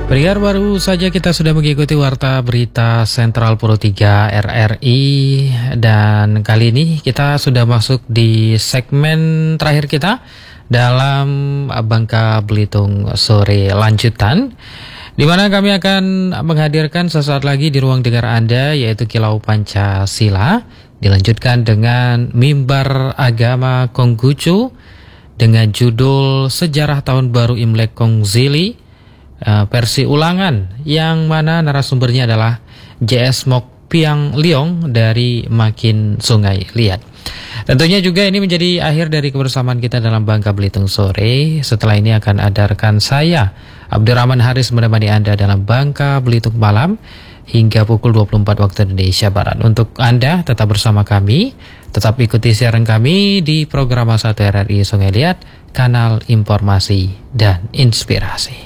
Pendengar, baru saja kita sudah mengikuti Warta Berita Sentral Puro 3 RRI, dan kali ini kita sudah masuk di segmen terakhir kita dalam Bangka Belitung Sore Lanjutan, di mana kami akan menghadirkan sesaat lagi di ruang dengar Anda, yaitu Kilau Pancasila, dilanjutkan dengan Mimbar Agama Konghucu dengan judul Sejarah Tahun Baru Imlek Kongzili, versi ulangan, yang mana narasumbernya adalah JS Mok Piang Liong dari Makin Sungai Liat. Tentunya juga ini menjadi akhir dari kebersamaan kita dalam Bangka Belitung Sore. Setelah ini akan ada rekan saya Abdurrahman Haris menemani Anda dalam Bangka Belitung Malam hingga pukul 24 waktu Indonesia Barat. Untuk Anda tetap bersama kami, tetap ikuti siaran kami di program 1 RRI Sungai Liat, kanal informasi dan inspirasi.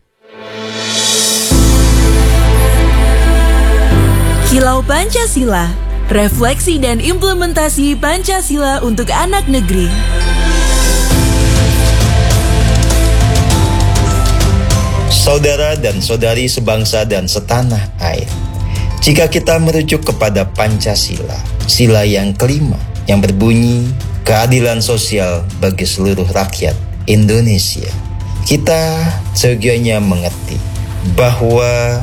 Kilau Pancasila, refleksi dan implementasi Pancasila untuk anak negeri. Saudara dan saudari sebangsa dan setanah air, jika kita merujuk kepada Pancasila, sila yang kelima yang berbunyi keadilan sosial bagi seluruh rakyat Indonesia, kita seyogyanya mengerti bahwa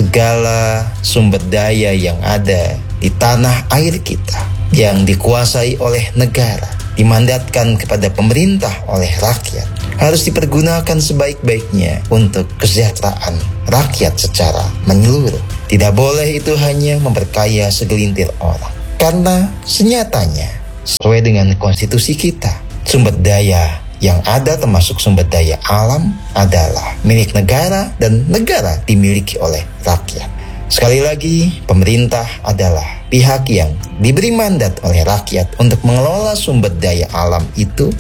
segala sumber daya yang ada di tanah air kita yang dikuasai oleh negara, dimandatkan kepada pemerintah oleh rakyat, harus dipergunakan sebaik-baiknya untuk kesejahteraan rakyat secara menyeluruh. Tidak boleh itu hanya memperkaya segelintir orang, karena senyatanya sesuai dengan konstitusi kita, sumber daya yang ada termasuk sumber daya alam adalah milik negara dan negara dimiliki oleh rakyat. Sekali lagi, pemerintah adalah pihak yang diberi mandat oleh rakyat untuk mengelola sumber daya alam itu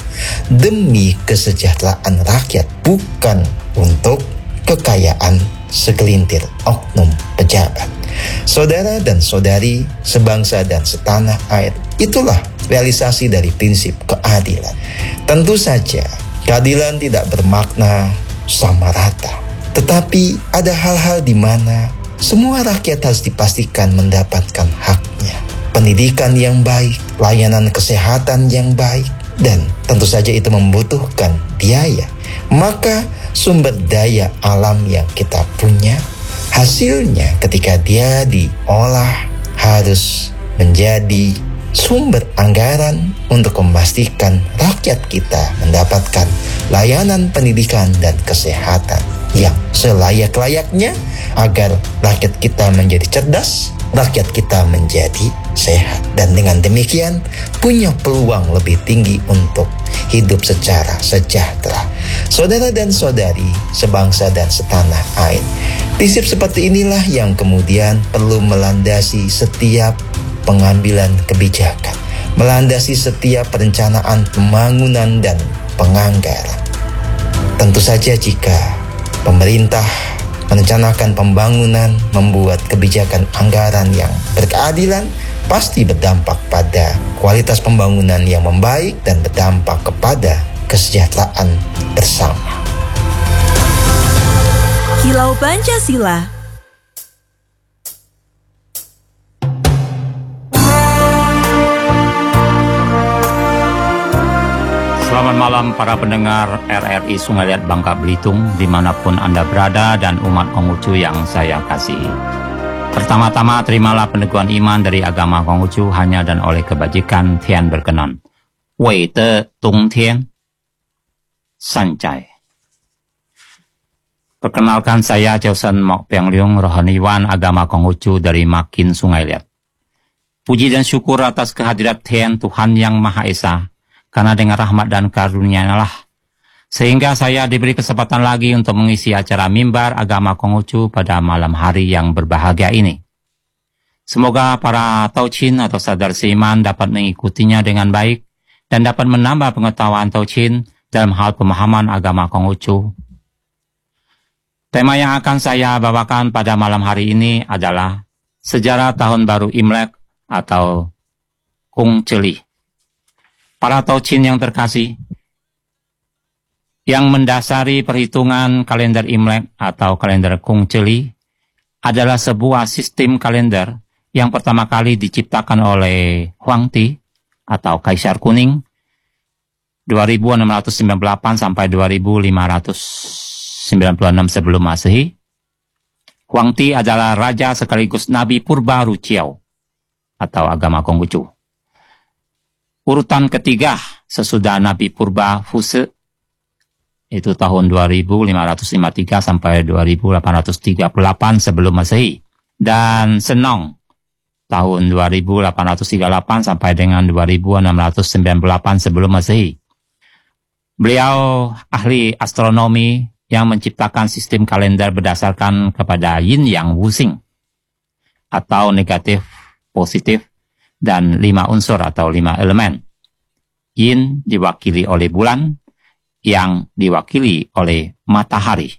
demi kesejahteraan rakyat, bukan untuk kekayaan segelintir oknum pejabat. Saudara dan saudari sebangsa dan setanah air, itulah realisasi dari prinsip keadilan. Tentu saja keadilan tidak bermakna sama rata, tetapi ada hal-hal di mana semua rakyat harus dipastikan mendapatkan haknya. Pendidikan yang baik, layanan kesehatan yang baik, dan tentu saja itu membutuhkan biaya. Maka sumber daya alam yang kita punya, hasilnya ketika dia diolah harus menjadi sumber anggaran untuk memastikan rakyat kita mendapatkan layanan pendidikan dan kesehatan yang selayak-layaknya, agar rakyat kita menjadi cerdas, rakyat kita menjadi sehat, dan dengan demikian punya peluang lebih tinggi untuk hidup secara sejahtera. Saudara dan saudari sebangsa dan setanah air, prinsip seperti inilah yang kemudian perlu melandasi setiap pengambilan kebijakan, melandasi setiap perencanaan pembangunan dan penganggaran. Tentu saja jika pemerintah merencanakan pembangunan, membuat kebijakan anggaran yang berkeadilan, pasti berdampak pada kualitas pembangunan yang membaik dan berdampak kepada kesejahteraan bersama. Kilau Pancasila. Selamat malam para pendengar RRI Sungai Liat Bangka Belitung, dimanapun Anda berada, dan umat Konghucu yang saya kasihi. Pertama-tama terimalah peneguhan iman dari agama Konghucu hanya dan oleh kebajikan Tian berkenan. Wei de Dong Tian Sancai. Perkenalkan, saya Josen Mok Piang Liong, rohaniwan agama Konghucu dari Makin Sungai Liat. Puji dan syukur atas kehadirat Tian Tuhan Yang Maha Esa, karena dengan rahmat dan karunia-Nya lah sehingga saya diberi kesempatan lagi untuk mengisi acara Mimbar Agama Konghucu pada malam hari yang berbahagia ini. Semoga para Tauchin atau sadar seiman dapat mengikutinya dengan baik dan dapat menambah pengetahuan Tauchin dalam hal pemahaman agama Konghucu. Tema yang akan saya bawakan pada malam hari ini adalah Sejarah Tahun Baru Imlek atau Kongzili. Para Tauchin yang terkasih, yang mendasari perhitungan kalender Imlek atau kalender Kung Cheli adalah sebuah sistem kalender yang pertama kali diciptakan oleh Huang Ti atau Kaisar Kuning 2698 sampai 2596 sebelum Masehi. Huang Ti adalah raja sekaligus Nabi Purba Ruciao atau agama Konghucu. Urutan ketiga sesudah Nabi Purba Fuse itu tahun 2553 sampai 2838 sebelum Masehi. Dan Senong tahun 2838 sampai dengan 2698 sebelum Masehi. Beliau ahli astronomi yang menciptakan sistem kalender berdasarkan kepada Yin Yang Wusing atau negatif, positif, dan 5 unsur atau 5 elemen. Yin diwakili oleh bulan, yang diwakili oleh matahari.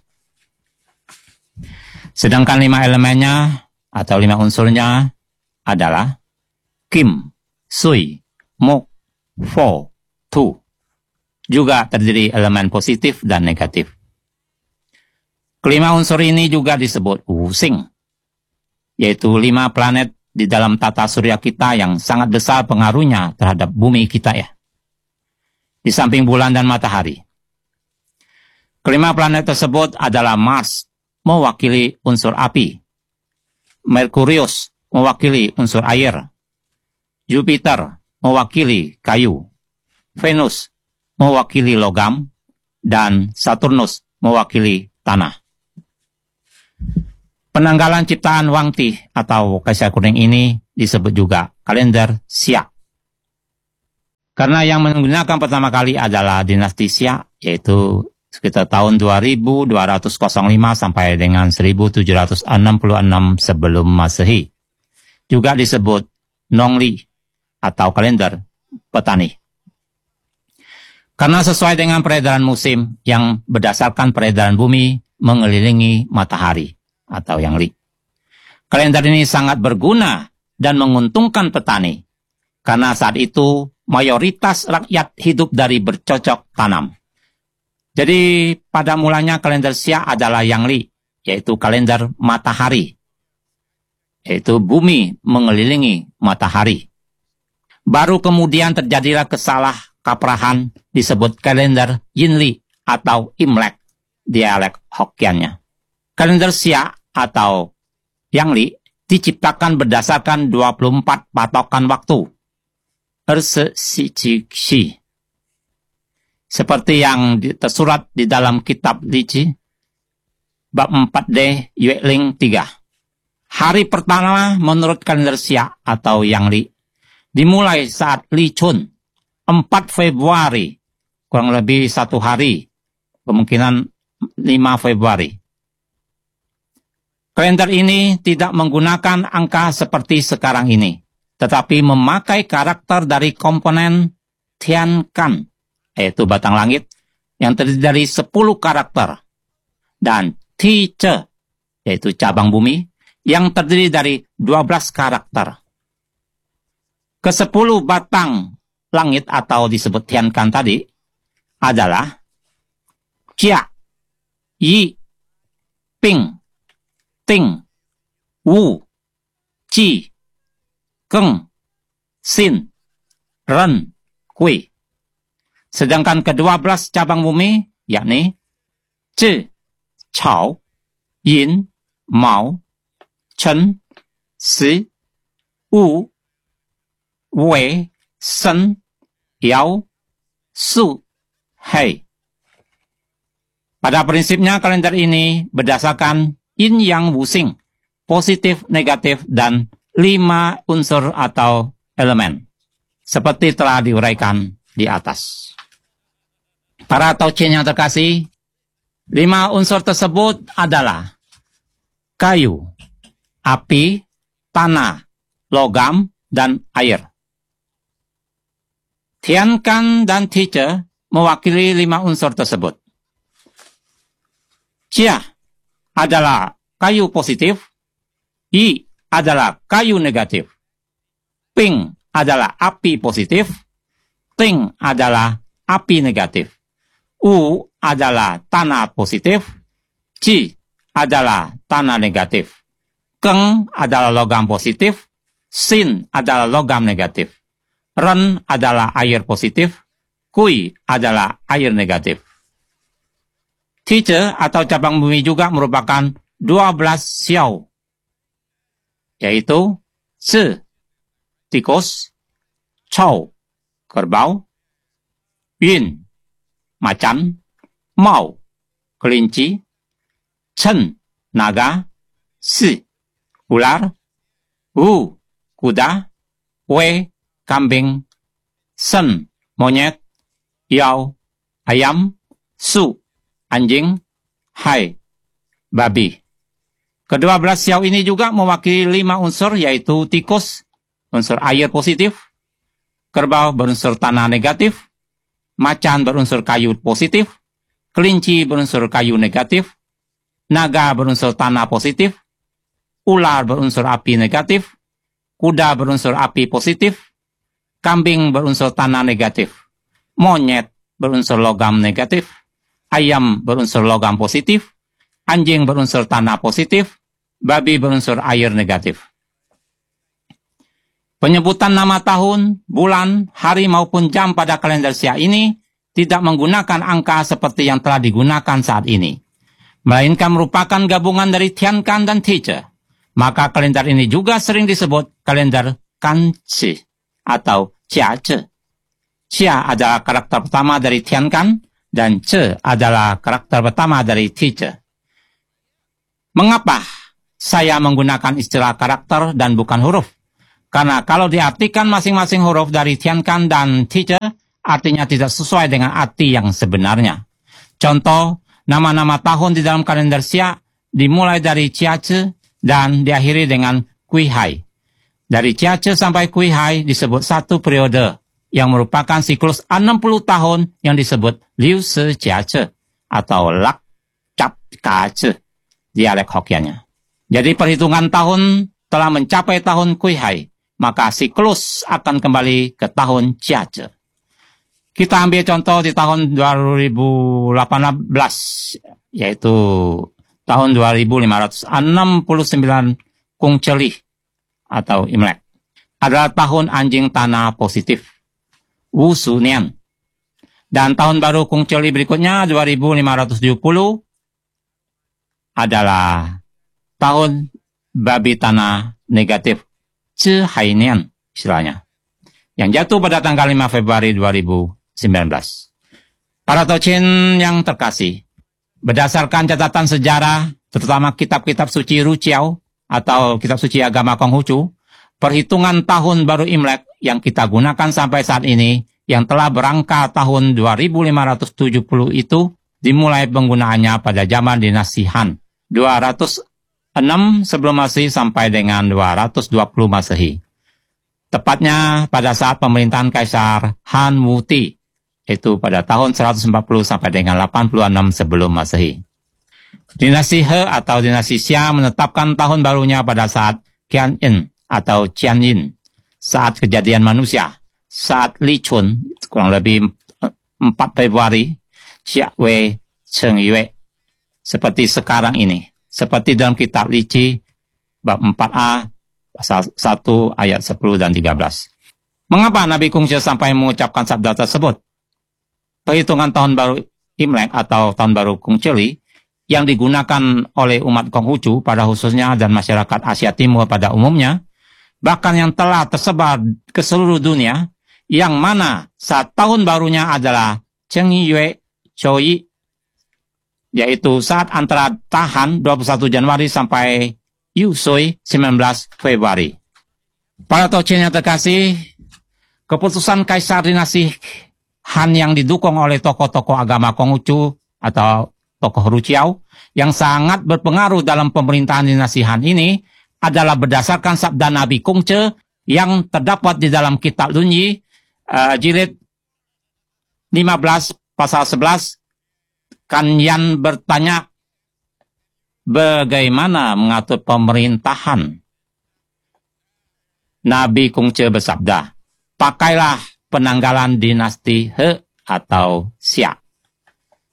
Sedangkan 5 elemennya atau 5 unsurnya adalah Kim, Sui, Mok, Fo, Tu. Juga terdiri elemen positif dan negatif. Kelima unsur ini juga disebut Wusing, yaitu 5 planet di dalam tata surya kita yang sangat besar pengaruhnya terhadap bumi kita ya. Di samping bulan dan matahari. Kelima planet tersebut adalah Mars, mewakili unsur api. Merkurius, mewakili unsur air. Jupiter, mewakili kayu. Venus, mewakili logam. Dan Saturnus, mewakili tanah. Penanggalan ciptaan Huang Ti atau Kaisar Kuning ini disebut juga kalender Xia. Karena yang menggunakan pertama kali adalah dinasti Xia, yaitu sekitar tahun 2205 sampai dengan 1766 sebelum Masehi. Juga disebut Nongli atau kalender petani. Karena sesuai dengan peredaran musim yang berdasarkan peredaran bumi mengelilingi matahari atau yang Li. Kalender ini sangat berguna dan menguntungkan petani. Karena saat itu mayoritas rakyat hidup dari bercocok tanam. Jadi pada mulanya kalender Xia adalah yang Li, yaitu kalender matahari. Yaitu bumi mengelilingi matahari. Baru kemudian terjadilah kesalah kaprahan disebut kalender Yinli atau Imlek, dialek Hokkiannya. Kalender Xia atau yang Li diciptakan berdasarkan 24 patokan waktu. Erse-si-ci-xi. Seperti yang tersurat di dalam kitab Lici, bab 4D, Yueling 3. Hari pertama menurut kalender Xia atau Yang Li, dimulai saat Li Chun, 4 Februari, kurang lebih 1 hari, kemungkinan 5 Februari. Kalender ini tidak menggunakan angka seperti sekarang ini, tetapi memakai karakter dari komponen Tiankan, yaitu batang langit, yang terdiri dari 10 karakter, dan Tice, yaitu cabang bumi, yang terdiri dari 12 karakter. Ke-10 batang langit atau disebut Tiankan tadi adalah Jia, Yi, Ping, Ting, Wu, Ji, Geng, Sin, Ren, Kui. Sedangkan ke-12 cabang bumi, yakni Zhi, Chao, Yin, Mao, Chen, Si, Wu, Wei, Shen, Yao, Su, Hei. Pada prinsipnya kalender ini berdasarkan Yin Yang Wusing, positif, negatif, dan 5 unsur atau elemen, seperti telah diuraikan di atas. Para tauchin yang terkasih, 5 unsur tersebut adalah kayu, api, tanah, logam, dan air. Tiankan dan Tice mewakili 5 unsur tersebut. Jia adalah kayu positif, Yi adalah kayu negatif, Ping adalah api positif, Ting adalah api negatif, Wu adalah tanah positif, Ci adalah tanah negatif, Keng adalah logam positif, Sin adalah logam negatif, Ren adalah air positif, Kui adalah air negatif. Teacher atau cabang bumi juga merupakan 12 xiao, yaitu Se, tikus, Chou, kerbau, Yun, macan, Mau, kelinci, Chen, naga, Si, ular, Wu, kuda, Wei, kambing, Sen, monyet, Yao, ayam, Su, anjing, Hai, babi. Kedua belas xiao ini juga mewakili 5 unsur, yaitu tikus, unsur air positif, kerbau berunsur tanah negatif, macan berunsur kayu positif, kelinci berunsur kayu negatif, naga berunsur tanah positif, ular berunsur api negatif, kuda berunsur api positif, kambing berunsur tanah negatif, monyet berunsur logam negatif, ayam berunsur logam positif, anjing berunsur tanah positif, babi berunsur air negatif. Penyebutan nama tahun, bulan, hari maupun jam pada kalender Xia ini tidak menggunakan angka seperti yang telah digunakan saat ini, melainkan merupakan gabungan dari Tiankan dan Teacher. Maka kalender ini juga sering disebut kalender Kanci atau Jiace. Xia adalah karakter pertama dari Tiankan dan Ce adalah karakter pertama dari Teacher. Mengapa saya menggunakan istilah karakter dan bukan huruf? Karena kalau diartikan masing-masing huruf dari Tiankan dan Teacher, artinya tidak sesuai dengan arti yang sebenarnya. Contoh, nama-nama tahun di dalam kalender Xia dimulai dari Jiace dan diakhiri dengan Kuihai. Dari Jiace sampai Kuihai disebut satu periode yang merupakan siklus 60 tahun yang disebut Liu Se Jiace atau Lak Cap Kace, dialek Hokkiannya. Jadi perhitungan tahun telah mencapai tahun Kuihai, maka siklus akan kembali ke tahun Jiace. Kita ambil contoh di tahun 2018, yaitu tahun 2569 Kung Celi atau Imlek. Adalah tahun anjing tanah positif, Wu Su Nian. Dan tahun baru Kung Celi berikutnya 2570 adalah tahun babi tanah negatif, Zhi Hai Nian istilahnya, yang jatuh pada tanggal 5 Februari 2019. Para Tocin yang terkasih, berdasarkan catatan sejarah, terutama kitab-kitab suci Ruciao atau kitab suci agama Konghucu, perhitungan tahun baru Imlek yang kita gunakan sampai saat ini, yang telah berangka tahun 2570 itu, dimulai penggunaannya pada zaman dinasti Han, 206 sebelum Masehi sampai dengan 220 Masehi. Tepatnya pada saat pemerintahan Kaisar Han Wuti, itu pada tahun 140 sampai dengan 86 sebelum Masehi. Dinasti He atau dinasti Xia menetapkan tahun barunya pada saat Qianyin atau Qianyin, saat kejadian manusia, saat Li Chun, kurang lebih 4 Februari, Xia Wei Cheng Yue, seperti sekarang ini, seperti dalam kitab Li Qi, bab 4a, pasal 1, ayat 10 dan 13. Mengapa Nabi Konghucu sampai mengucapkan sabda tersebut? Perhitungan tahun baru Imlek atau tahun baru Kung Celi yang digunakan oleh umat Konghucu pada khususnya dan masyarakat Asia Timur pada umumnya, bahkan yang telah tersebar ke seluruh dunia, yang mana saat tahun barunya adalah Cheng Yue Choi, yaitu saat antara Tahan 21 Januari sampai Yu Sui 19 Februari. Para Tocin yang terkasih, keputusan Kaisar dinasti Han yang didukung oleh tokoh-tokoh agama Konghucu atau tokoh Ruciao yang sangat berpengaruh dalam pemerintahan dinasti Han ini adalah berdasarkan sabda Nabi Kongce yang terdapat di dalam kitab Lunyi jilid 15 pasal 11. Kan Yan bertanya, bagaimana mengatur pemerintahan? Nabi Kongce bersabda, pakailah penanggalan dinasti He atau Xia.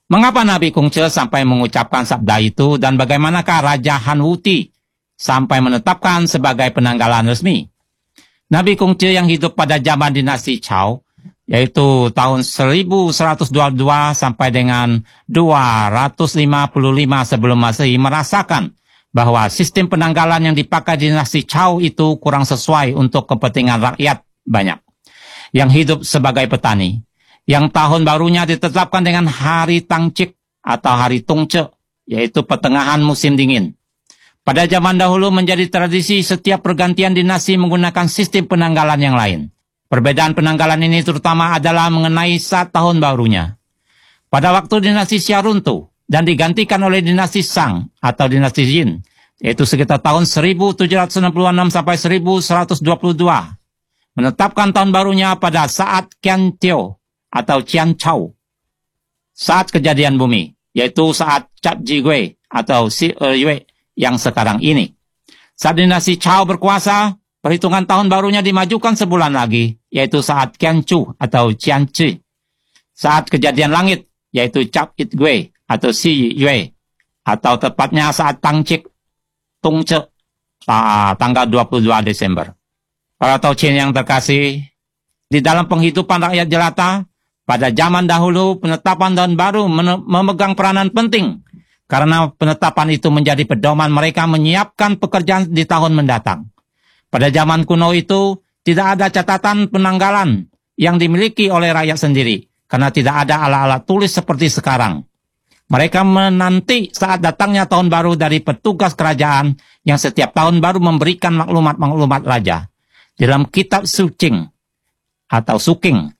Mengapa Nabi Kungce sampai mengucapkan sabda itu dan bagaimanakah Raja Han Wuti sampai menetapkan sebagai penanggalan resmi? Nabi Kungce yang hidup pada zaman dinasti Chao, yaitu tahun 1122 sampai dengan 255 sebelum Masehi, merasakan bahwa sistem penanggalan yang dipakai dinasti Chao itu kurang sesuai untuk kepentingan rakyat banyak yang hidup sebagai petani. Yang tahun barunya ditetapkan dengan hari Tangcik atau hari Tungce, yaitu pertengahan musim dingin. Pada zaman dahulu menjadi tradisi setiap pergantian dinasti menggunakan sistem penanggalan yang lain. Perbedaan penanggalan ini terutama adalah mengenai saat tahun barunya. Pada waktu dinasti Xia runtuh dan digantikan oleh dinasti Shang atau dinasti Jin, yaitu sekitar tahun 1796 sampai 1122, menetapkan tahun barunya pada saat Qian Tiao atau Qian Chao, saat kejadian bumi, yaitu saat Cap Ji Gui atau Si Yue yang sekarang ini. Saat dinasti Chao berkuasa, perhitungan tahun barunya dimajukan sebulan lagi, yaitu saat Qian Chu atau Qian Chi. Saat kejadian langit, yaitu Cap It Gui atau Si Yue, atau tepatnya saat Tangcik Tungce, tanggal 22 Desember. Para Tauchin yang terkasih, di dalam penghidupan rakyat jelata, pada zaman dahulu penetapan tahun baru memegang peranan penting, karena penetapan itu menjadi pedoman mereka menyiapkan pekerjaan di tahun mendatang. Pada zaman kuno itu, tidak ada catatan penanggalan yang dimiliki oleh rakyat sendiri, karena tidak ada alat-alat tulis seperti sekarang. Mereka menanti saat datangnya tahun baru dari petugas kerajaan yang setiap tahun baru memberikan maklumat-maklumat raja. Dalam kitab Suking atau Suking